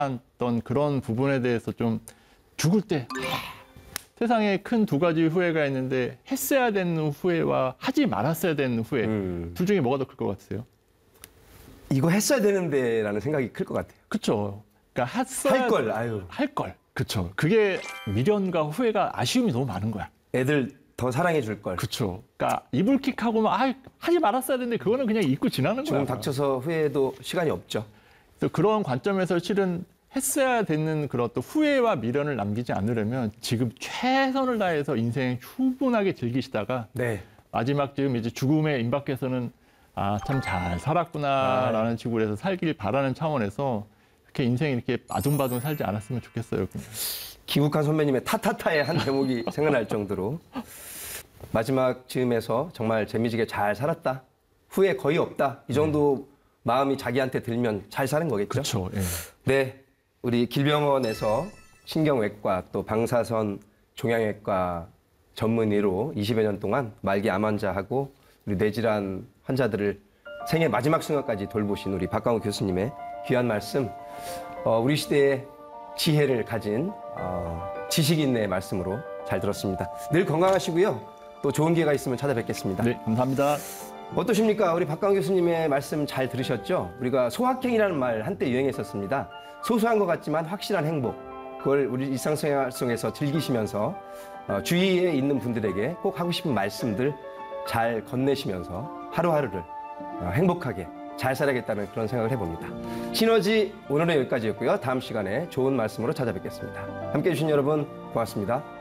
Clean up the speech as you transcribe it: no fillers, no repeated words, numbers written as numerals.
했던 그런 부분에 대해서 좀 죽을 때 세상에 큰 두 가지 후회가 있는데 했어야 되는 후회와 하지 말았어야 되는 후회 둘 중에 뭐가 더 클 것 같으세요? 이거 했어야 되는데라는 생각이 클 것 같아요. 그렇죠. 그러니까 했어야 할 걸, 아유. 할 걸. 그렇죠. 그게 미련과 후회가 아쉬움이 너무 많은 거야. 애들 더 사랑해 줄 걸. 그렇죠. 그러니까 이불킥하고 막 하지 말았어야 되는데 그거는 그냥 잊고 지나는 거야. 지금 닥쳐서 후회도 시간이 없죠. 그래서 그런 관점에서 실은 했어야 되는 그런 또 후회와 미련을 남기지 않으려면 지금 최선을 다해서 인생 충분하게 즐기시다가 네. 마지막 지금 이제 죽음에 임박해서는 아, 참 잘 살았구나라는 식으로 해서 살길 바라는 차원에서 이렇게 인생 이렇게 바둥바둥 살지 않았으면 좋겠어요. 그냥. 김국환 선배님의 타타타의 한 대목이 생각날 정도로 마지막 즈음에서 정말 재미지게 잘 살았다. 후회 거의 없다. 이 정도 마음이 자기한테 들면 잘 사는 거겠죠. 그렇죠. 예. 네, 우리 길병원에서 신경외과 또 방사선 종양외과 전문의로 20여 년 동안 말기 암 환자하고 우리 뇌질환 환자들을 생애 마지막 순간까지 돌보신 우리 박강우 교수님의 귀한 말씀, 우리 시대의 지혜를 가진 지식인의 말씀으로 잘 들었습니다. 늘 건강하시고요. 또 좋은 기회가 있으면 찾아뵙겠습니다. 네, 감사합니다. 어떠십니까? 우리 박강우 교수님의 말씀 잘 들으셨죠? 우리가 소확행이라는 말 한때 유행했었습니다. 소소한 것 같지만 확실한 행복. 그걸 우리 일상생활 속에서 즐기시면서 주위에 있는 분들에게 꼭 하고 싶은 말씀들 잘 건네시면서 하루하루를 행복하게 잘 살아야겠다는 그런 생각을 해봅니다. 시너지 오늘은 여기까지였고요. 다음 시간에 좋은 말씀으로 찾아뵙겠습니다. 함께해 주신 여러분 고맙습니다.